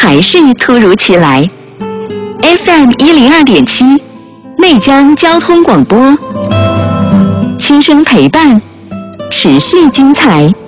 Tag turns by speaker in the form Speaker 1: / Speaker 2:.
Speaker 1: 还是突如其来。FM102.7，内江交通广播，轻声陪伴，持续精彩。